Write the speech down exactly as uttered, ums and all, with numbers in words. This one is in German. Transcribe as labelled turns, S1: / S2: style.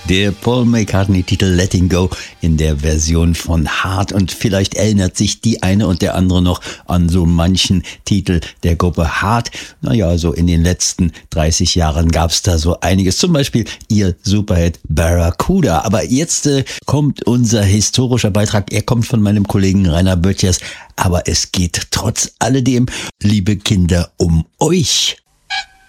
S1: Der Paul McCartney-Titel Letting Go in der Version von Heart. Und vielleicht erinnert sich die eine und der andere noch an so manchen Titel der Gruppe Heart. Naja, so in den letzten dreißig Jahren gab es da so einiges. Zum Beispiel ihr Superhit Barracuda. Aber jetzt äh, kommt unser historischer Beitrag. Er kommt von meinem Kollegen Rainer Böttchers. Aber es geht trotz alledem, liebe Kinder, um euch.